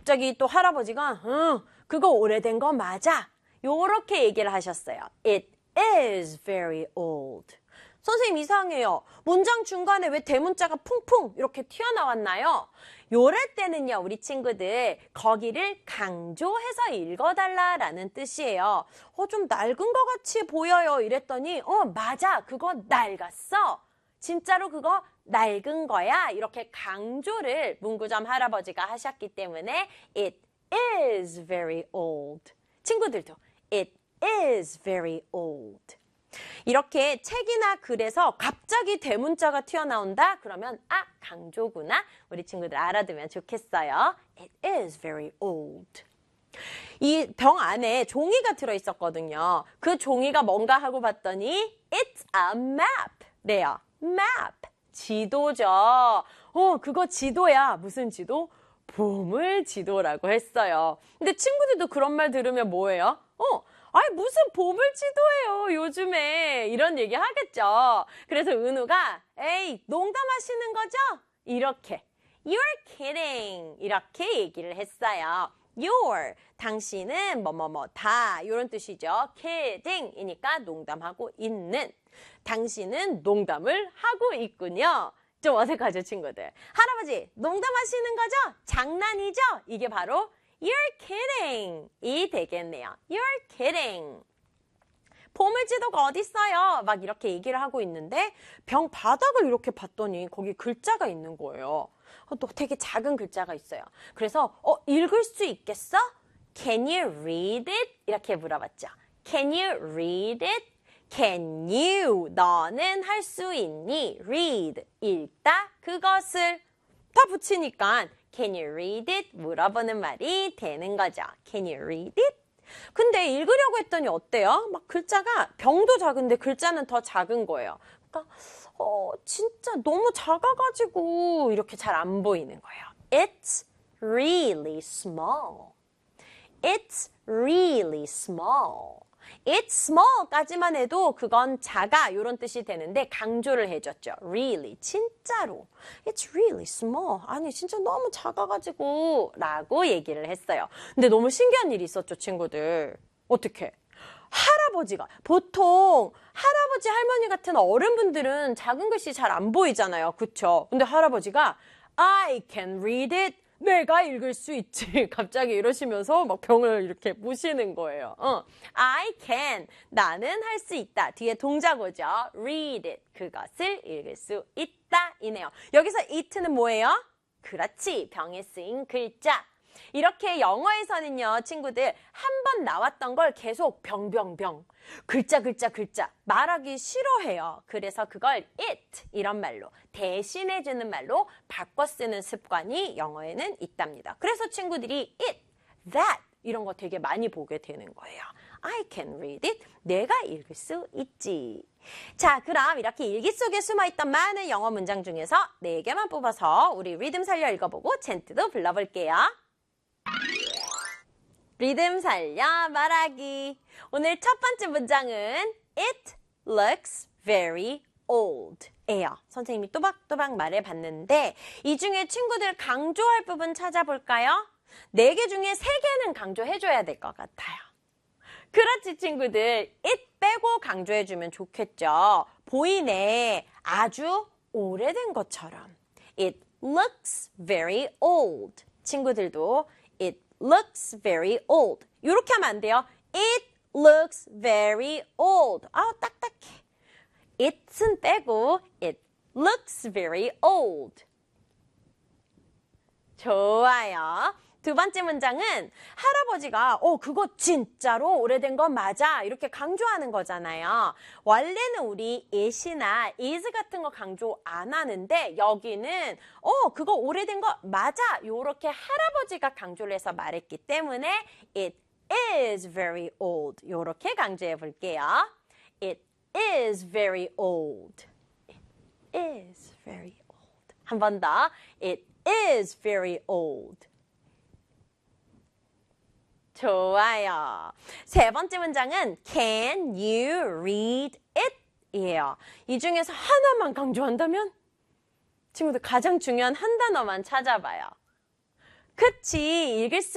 갑자기 또 할아버지가 그거 오래된 거 맞아. 요렇게 얘기를 하셨어요. It is very old. 선생님 이상해요. 문장 중간에 왜 대문자가 풍풍 이렇게 튀어나왔나요? 요럴 때는요, 우리 친구들 거기를 강조해서 읽어달라라는 뜻이에요. 좀 낡은 것 같이 보여요 이랬더니 맞아, 그거 낡았어. 진짜로 그거 낡은 거야. 이렇게 강조를 문구점 할아버지가 하셨기 때문에 It is very old. 친구들도 It is very old. 이렇게 책이나 글에서 갑자기 대문자가 튀어나온다? 그러면 강조구나. 우리 친구들 알아두면 좋겠어요. It is very old. 이 병 안에 종이가 들어있었거든요. 그 종이가 뭔가 하고 봤더니 It's a map. 래요. map. 지도죠. 그거 지도야. 무슨 지도? 보물 지도라고 했어요. 근데 친구들도 그런 말 들으면 뭐예요? 무슨 보물 지도예요, 요즘에. 이런 얘기 하겠죠. 그래서 은우가, 에이, 농담하시는 거죠? 이렇게. You're kidding. 이렇게 얘기를 했어요. You're, 당신은 다 이런 뜻이죠. kidding 이니까 농담하고 있는. 당신은 농담을 하고 있군요. 좀 어색하죠, 친구들? 할아버지, 농담하시는 거죠? 장난이죠? 이게 바로 You're kidding 이 되겠네요. You're kidding. 보물지도가 어딨어요? 막 이렇게 얘기를 하고 있는데 병 바닥을 이렇게 봤더니 거기 글자가 있는 거예요. 또 되게 작은 글자가 있어요. 그래서 읽을 수 있겠어? Can you read it? 이렇게 물어봤죠. Can you read it? Can you? 너는 할 수 있니? Read. 읽다. 그것을 다 붙이니까 Can you read it? 물어보는 말이 되는 거죠. Can you read it? 근데 읽으려고 했더니 어때요? 막 글자가 병도 작은데 글자는 더 작은 거예요. 그러니까 진짜 너무 작아가지고 이렇게 잘 안 보이는 거예요. It's really small. It's really small. It's small까지만 해도 그건 작아 이런 뜻이 되는데 강조를 해줬죠. Really, 진짜로. It's really small. 아니 진짜 너무 작아가지고 라고 얘기를 했어요. 근데 너무 신기한 일이 있었죠, 친구들. 어떻게? 할아버지가 보통 할아버지 할머니 같은 어른분들은 작은 글씨 잘 안 보이잖아요. 그쵸? 근데 할아버지가 I can read it. 내가 읽을 수 있지. 갑자기 이러시면서 막 병을 이렇게 무시는 거예요. I can. 나는 할 수 있다. 뒤에 동작 오죠. read it. 그것을 읽을 수 있다. 이네요. 여기서 it는 뭐예요? 그렇지. 병에 쓰인 글자. 이렇게 영어에서는요, 친구들 한 번 나왔던 걸 계속 병병병. 글자 말하기 싫어해요. 그래서 그걸 it 이런 말로 대신해주는 말로 바꿔 쓰는 습관이 영어에는 있답니다. 그래서 친구들이 it, that 이런 거 되게 많이 보게 되는 거예요. I can read it. 내가 읽을 수 있지. 자, 그럼 이렇게 일기 속에 숨어있던 많은 영어 문장 중에서 4개만 뽑아서 우리 리듬 살려 읽어보고 젠트도 불러볼게요. 리듬 살려 말하기. 오늘 첫 번째 문장은 It looks very old 예요. 선생님이 또박또박 말해봤는데 이 중에 친구들 강조할 부분 찾아볼까요? 4개 중에 3개는 강조해줘야 될 것 같아요. 그렇지, 친구들. it 빼고 강조해주면 좋겠죠. 보이네. 아주 오래된 것처럼. It looks very old. 친구들도 it looks very old. 이렇게 하면 안 돼요. It looks very old. 딱딱해. it은 빼고 it looks very old. 좋아요. 두 번째 문장은 할아버지가 그거 진짜로 오래된 거 맞아 이렇게 강조하는 거잖아요. 원래는 우리 it이나 is 같은 거 강조 안 하는데 여기는 그거 오래된 거 맞아 이렇게 할아버지가 강조를 해서 말했기 때문에 it is very old 이렇게 강조해 볼게요. It is very old. It is very old. 한 번 더. It is very old. 좋아요. 세 번째 문장은 Can you read it? 이에요. 이 중에서 하나만 강조한다면? 친구들 가장 중요한 한 단어만 찾아봐요. 그치, 읽을 수